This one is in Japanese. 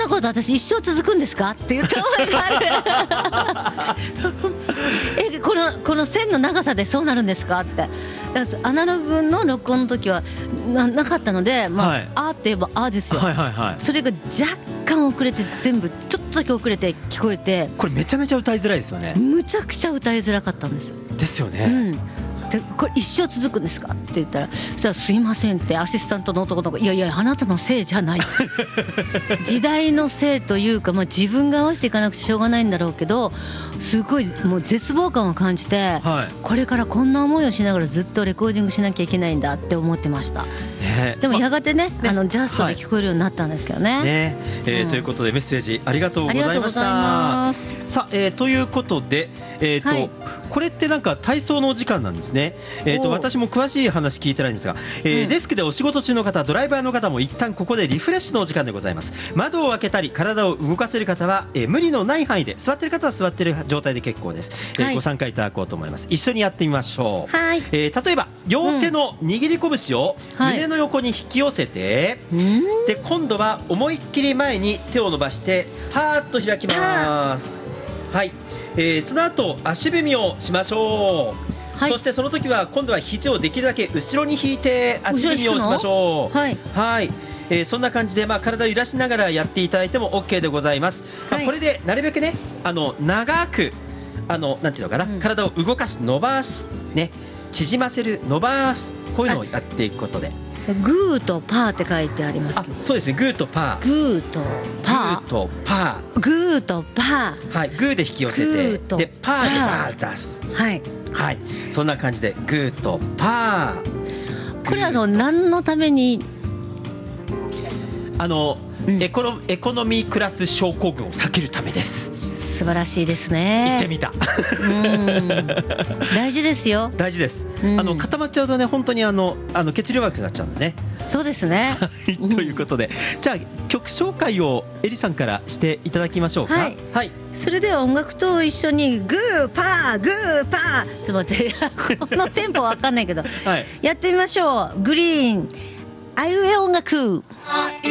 なこと私一生続くんですかって言った覚えがあるこの線の長さでそうなるんですかって。だからアナログの録音の時は なかったので、 はい、 あーって言えばあーですよ、 はいはいはい、 それが若干遅れて全部ちょっとだけ遅れて聞こえて、 これめちゃめちゃ歌いづらいですよね。 むちゃくちゃ歌いづらかったんです。 ですよね、 うん、でこれ一生続くんですかって言ったら、そしたらすいませんってアシスタントの男の子、いやいやあなたのせいじゃない時代のせいというか、自分が合わせていかなくちゃしょうがないんだろうけど、すごいもう絶望感を感じて、 はい、 これからこんな思いをしながらずっとレコーディングしなきゃいけないんだって思ってました、ね、でもやがてね、ジャストで聞こえるようになったんですけどね、 ということでメッセージありがとうございました。さあ、ということで、はい、これってなんか体操のお時間なんですね。私も詳しい話聞いてないんですが、デスクでお仕事中の方、ドライバーの方も一旦ここでリフレッシュのお時間でございます。窓を開けたり体を動かせる方は、無理のない範囲で、座ってる方は座ってる状態で結構です。ご参加いただこうと思います。一緒にやってみましょう。はい、例えば両手の握り拳を胸の横に引き寄せて、で今度は思いっきり前に手を伸ばしてパーッと開きます。はい、その後足踏みをしましょう。はい、そしてその時は今度は肘をできるだけ後ろに引いて足踏みをしましょう。はい、はい、そんな感じで、体を揺らしながらやっていただいても OK でございます。これでなるべくね、長くなんていうのかな、体を動かす、伸ばす、ね、縮ませる、伸ばす、こういうのをやっていくことで、 グーとパーって書いてありますけど、 そうですね、グーとパー、 グーとパー、 グーとパー、 グーとパー、 はい、グーで引き寄せて、でパーでバー出す、はいはい、そんな感じでグーとパー。 これ何のためにエコノミークラス症候群を避けるためです。 素晴らしいですね。 言ってみた大事ですよ。 大事です。固まっちゃうとね、本当に血流悪くなっちゃうんでね。 そうですねということで、じゃあ曲紹介をエリさんからしていただきましょうか。はい、はい、 それでは音楽と一緒にグーパーグーパー、ちょっと待ってこのテンポわかんないけど、はい、やってみましょう。グリーンあいうえ音楽。